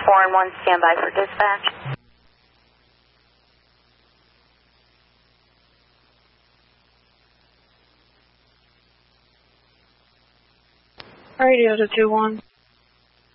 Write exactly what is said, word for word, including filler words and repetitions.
four and one, stand by for dispatch. Radio to two one.